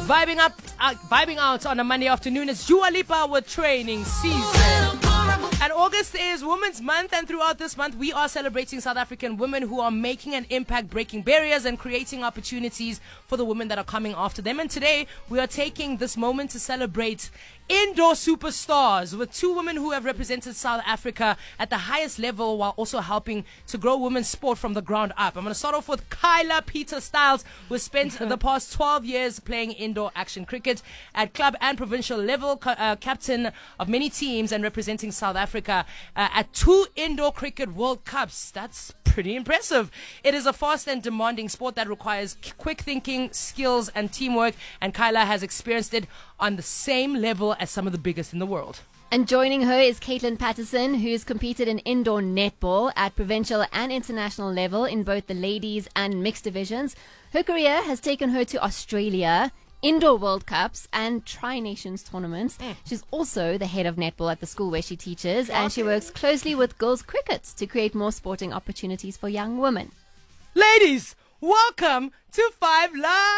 Vibing out on a Monday afternoon is Dua Lipa with Training Season. And August is Women's Month, and throughout this month, we are celebrating South African women who are making an impact, breaking barriers, and creating opportunities for the women that are coming after them. And today, we are taking this moment to celebrate indoor superstars with two women who have represented South Africa at the highest level while also helping to grow women's sport from the ground up. I'm going to start off with Kyla Pieter-Styles, who has spent the past 12 years playing indoor action cricket at club and provincial level, captain of many teams and representing South Africa at 2 indoor cricket World Cups. That's pretty impressive. It is a fast and demanding sport that requires quick thinking, skills, and teamwork, and Kyla has experienced it on the same level as some of the biggest in the world. And joining her is Caitlin Patterson, who's competed in indoor netball at provincial and international level in both the ladies and mixed divisions. Her career has taken her to Australia, indoor World Cups, and Tri-Nations tournaments. She's also the head of netball at the school where she teaches, and she works closely with girls' cricket to create more sporting opportunities for young women. Ladies, welcome to Five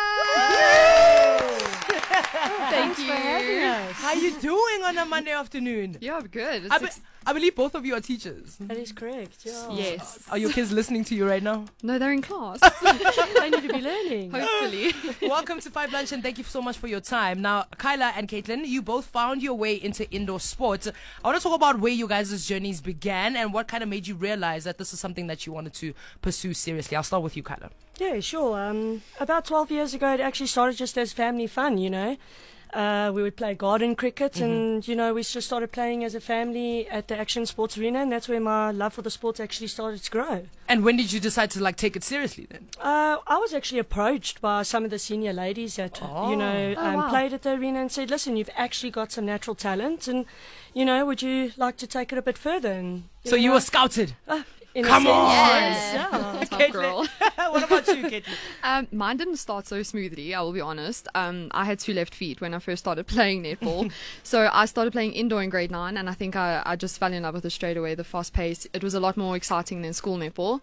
Live! Thanks for having us. How you doing on a Monday afternoon? Yeah, I'm good. I believe both of you are teachers. That is correct, yeah. Yes. Are your kids listening to you right now? No, they're in class. They need to be learning. Hopefully. Welcome to Five Lunch, and thank you so much for your time. Now, Kyla and Caitlin, you both found your way into indoor sports. I want to talk about where you guys' journeys began and what kind of made you realize that this is something that you wanted to pursue seriously. I'll start with you, Kyla. Yeah, sure. About 12 years ago, it actually started just as family fun, you know. We would play garden cricket and, you know, we just started playing as a family at the Action Sports Arena, and that's where my love for the sport actually started to grow. And when did you decide to take it seriously then? I was actually approached by some of the senior ladies that, played at the arena and said, listen, you've actually got some natural talent and, you know, would you like to take it a bit further? And you were scouted? Come on! Yeah. Top girl. What about you, Caitlin? Mine didn't start so smoothly, I will be honest. I had 2 left feet when I first started playing netball. So I started playing indoor in grade 9, and I think I just fell in love with it straight away, the fast pace. It was a lot more exciting than school netball.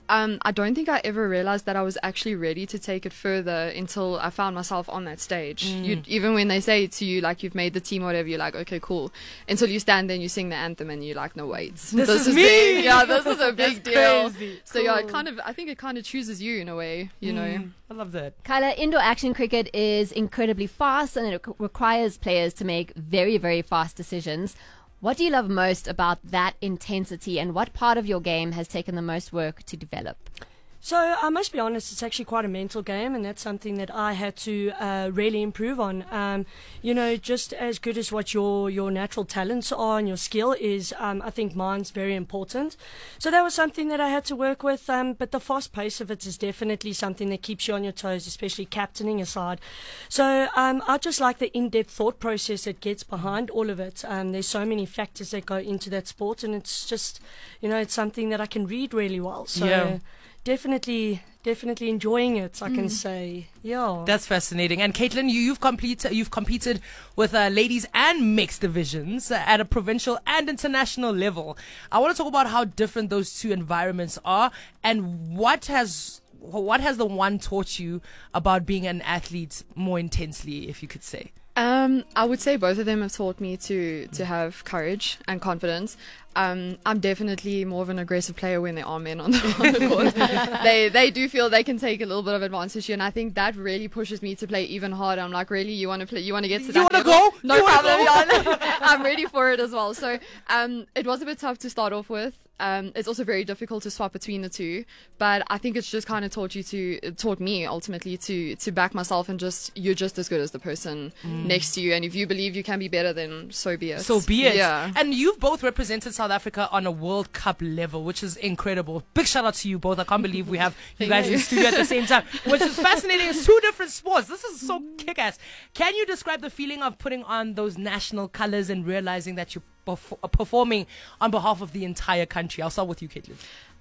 I don't think I ever realized that I was actually ready to take it further until I found myself on that stage. Even when they say to you, like, you've made the team or whatever, you're like, okay, cool. Until you stand there and you sing the anthem and you're like, no, wait. This is me! Big. Yeah, this is a big deal. Crazy. So yeah, I think it kind of chooses you in a way, you know. I love that. Kyla, indoor action cricket is incredibly fast and it requires players to make very, very fast decisions. What do you love most about that intensity, and what part of your game has taken the most work to develop? So I must be honest, it's actually quite a mental game, and that's something that I had to really improve on. You know, just as good as what your natural talents are and your skill is, I think mine's very important. So that was something that I had to work with, but the fast pace of it is definitely something that keeps you on your toes, especially captaining a side. So I just like the in-depth thought process that gets behind all of it. There's so many factors that go into that sport, and it's just, you know, it's something that I can read really well. So. Yeah. Definitely enjoying it, I can say. Yeah. That's fascinating. And Caitlin, you've competed with ladies and mixed divisions at a provincial and international level. I want to talk about how different those two environments are, and what has the one taught you about being an athlete more intensely, if you could say. I would say both of them have taught me to have courage and confidence. I'm definitely more of an aggressive player when there are men on the court. They do feel they can take a little bit of advantage here, and I think that really pushes me to play even harder. I'm like, really, you want to play? You want to get to that? You want to level? go? No problem. I'm ready for it as well. So it was a bit tough to start off with. It's also very difficult to swap between the two, but I think it's just kind of taught me ultimately to back myself and you're just as good as the person next to you, and if you believe you can be better, then so be it. So be it. Yeah. And you've both represented South Africa on a World Cup level, which is incredible. Big shout out to you both. I can't believe we have you guys in studio at the same time, which is fascinating. It's 2 different sports. This is so kick-ass. Can you describe the feeling of putting on those national colors and realizing that you're performing on behalf of the entire country? I'll start with you, Caitlin.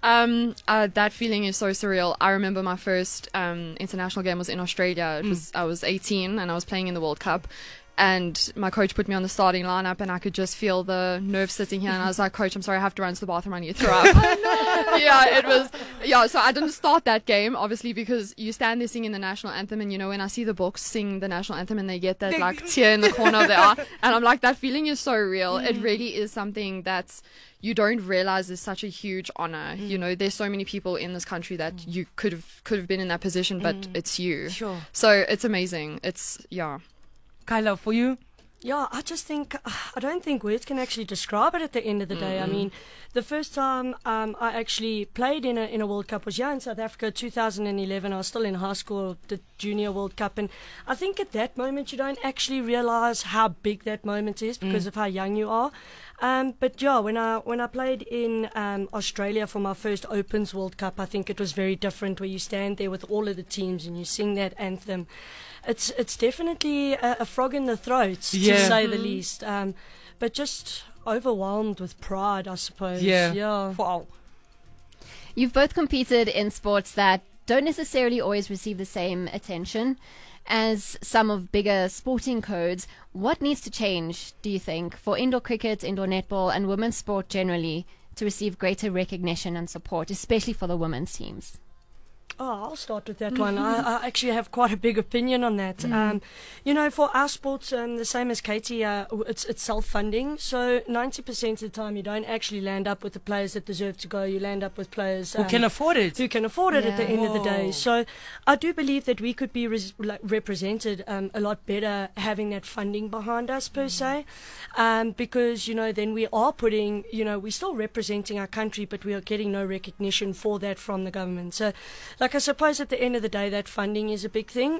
That feeling is so surreal. I remember my first international game was in Australia. I was 18 and I was playing in the World Cup, And my coach put me on the starting lineup, and I could just feel the nerves sitting here. And I was like, Coach, I'm sorry, I have to run to the bathroom. I need to throw up. Yeah, it was. Yeah, so I didn't start that game, obviously, because you stand there singing the national anthem, and when I see the books sing the national anthem, and they get that like tear in the corner of their eye, and I'm like, that feeling is so real. It really is something that's you don't realize is such a huge honor. There's so many people in this country that you could have been in that position, but it's you. Sure. So it's amazing. Kyla, for you? Yeah, I just think, I don't think words can actually describe it at the end of the day. I mean, the first time I actually played in a World Cup was in South Africa, 2011. I was still in high school, the Junior World Cup. And I think at that moment you don't actually realize how big that moment is because of how young you are. But yeah, when I played in Australia for my first Opens World Cup, I think it was very different, where you stand there with all of the teams and you sing that anthem. It's definitely a frog in the throat, to say the least. But just overwhelmed with pride, I suppose. Yeah. Wow. You've both competed in sports that don't necessarily always receive the same attention as some of bigger sporting codes. What needs to change, do you think, for indoor cricket, indoor netball, and women's sport generally to receive greater recognition and support, especially for the women's teams? Oh, I'll start with that one. I actually have quite a big opinion on that. For our sports, the same as Katie, it's self-funding. So 90% of the time you don't actually land up with the players that deserve to go. You land up with players who can afford it. Who can afford it at the end of the day. So I do believe that we could be represented a lot better having that funding behind us, per se. Because, then we are putting, we're still representing our country, but we are getting no recognition for that from the government. So, I suppose at the end of the day, that funding is a big thing.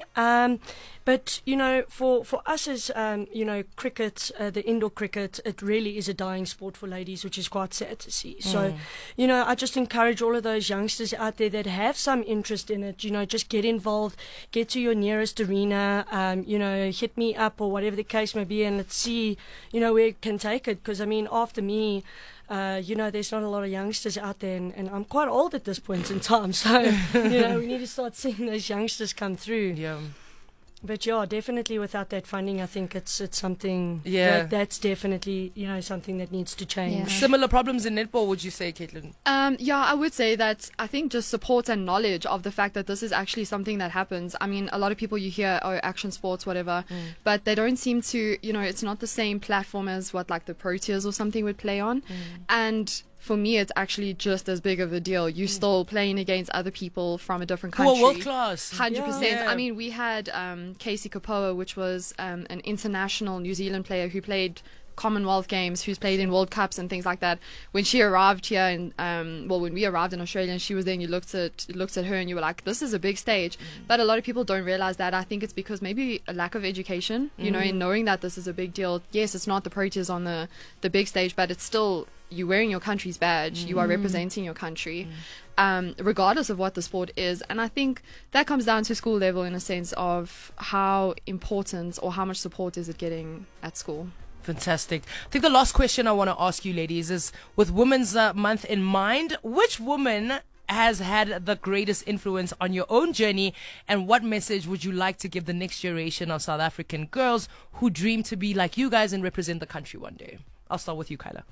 But, for us as, cricket, the indoor cricket, it really is a dying sport for ladies, which is quite sad to see. So, I just encourage all of those youngsters out there that have some interest in it, just get involved, get to your nearest arena, hit me up or whatever the case may be, and let's see, where it can take it. Because, after me, there's not a lot of youngsters out there, and I'm quite old at this point in time, so, we need to start seeing those youngsters come through. Yeah. But yeah, definitely without that funding, I think it's something that's definitely, something that needs to change. Yeah. Similar problems in netball, would you say, Caitlin? I would say that I think just support and knowledge of the fact that this is actually something that happens. I mean, a lot of people you hear, action sports, whatever, but they don't seem to, it's not the same platform as what like the Proteas or something would play on. And for me, it's actually just as big of a deal. You're still playing against other people from a different country. Who are world class. 100%. Yeah. I mean, we had Casey Kapoa, which was an international New Zealand player who played Commonwealth Games, who's played in World Cups and things like that. When she arrived here, and when we arrived in Australia and she was there, and you looked at her and you were like, this is a big stage. But a lot of people don't realize that. I think it's because maybe a lack of education, in knowing that this is a big deal. Yes, it's not the Proteas on the big stage, but it's still, you're wearing your country's badge. You are representing your country, regardless of what the sport is. And I think that comes down to school level, in a sense of how important or how much support is it getting at school. Fantastic. I think the last question I want to ask you, ladies, is with Women's Month in mind, which woman has had the greatest influence on your own journey, and what message would you like to give the next generation of South African girls who dream to be like you guys and represent the country one day? I'll start with you, Kyla.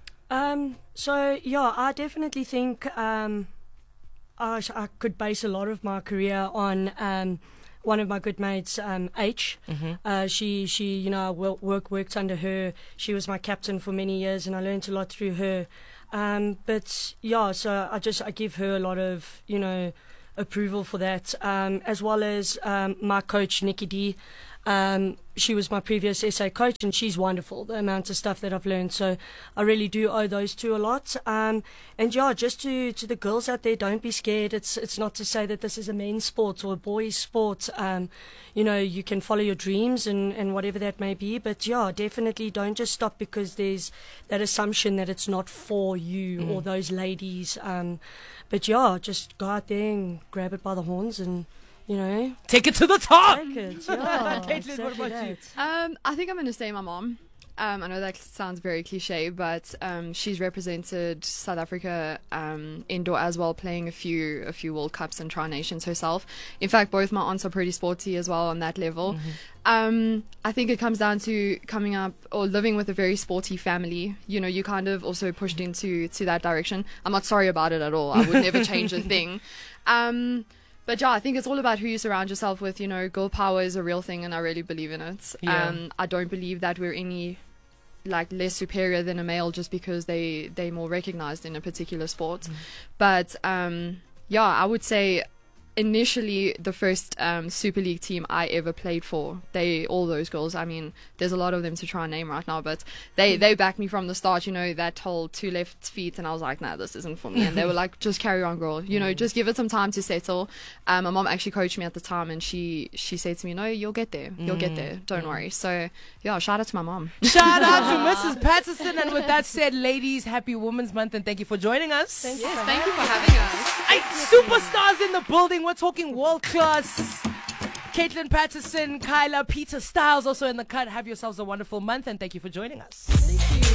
I definitely think I could base a lot of my career on one of my good mates, H. She I worked under her. She was my captain for many years, and I learned a lot through her. So I give her a lot of, approval for that, as well as my coach, Nikki D. She was my previous SA coach, and she's wonderful, the amount of stuff that I've learned. So I really do owe those two a lot. Just to the girls out there, don't be scared. It's not to say that this is a men's sport or a boys' sport. You can follow your dreams and whatever that may be. But definitely don't just stop because there's that assumption that it's not for you or those ladies. Just go out there and grab it by the horns and, take it to the top. Take it, Caitlin, what about you? I think I'm going to say my mom. I know that sounds very cliche, but she's represented South Africa indoor as well, playing a few World Cups and Tri-Nations herself. In fact, both my aunts are pretty sporty as well on that level. I think it comes down to coming up or living with a very sporty family. You know, you kind of also pushed into that direction. I'm not sorry about it at all. I would never change a thing. But yeah, I think it's all about who you surround yourself with. You know, girl power is a real thing, and I really believe in it. Yeah. I don't believe that we're any less superior than a male just because they're more recognized in a particular sport. But yeah, I would say initially the first Super League team I ever played for, all those girls, I mean, there's a lot of them to try and name right now, but they backed me from the start. You know, that whole 2 left feet, and I was like, nah, this isn't for me. And they were like, just carry on, girl, you know, just give it some time to settle. My mom actually coached me at the time, and she said to me, no, you'll get there, don't worry. So yeah, shout out to my mom. Shout out to Mrs. Patterson. And with that said, ladies, happy Women's Month, and thank you for joining us. Yes, thank you for having us. Hey, superstars in the building. We're talking world class. Caitlin Patterson, Kyla, Peter Styles also in the cut. Have yourselves a wonderful month, and thank you for joining us.